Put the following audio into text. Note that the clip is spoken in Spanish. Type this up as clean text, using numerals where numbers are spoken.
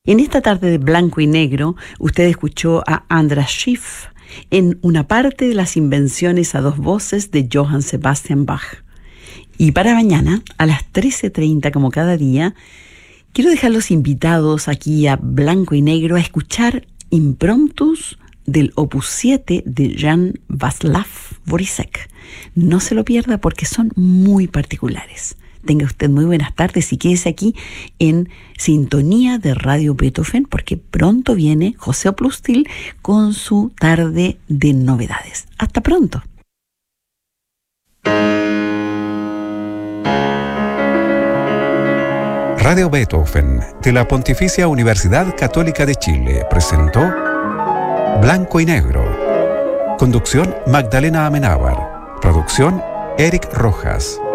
En esta tarde de blanco y negro, usted escuchó a Andras Schiff en una parte de las invenciones a dos voces de Johann Sebastian Bach. Y para mañana, a las 13:30, como cada día, quiero dejar los invitados aquí a Blanco y Negro a escuchar impromptus del Opus 7 de Jan Václav Borisek. No se lo pierda porque son muy particulares. Tenga usted muy buenas tardes y quédese aquí en sintonía de Radio Beethoven porque pronto viene José Oplustil con su tarde de novedades. Hasta pronto. Radio Beethoven de la Pontificia Universidad Católica de Chile presentó Blanco y Negro. Conducción Magdalena Amenábar. Producción Eric Rojas.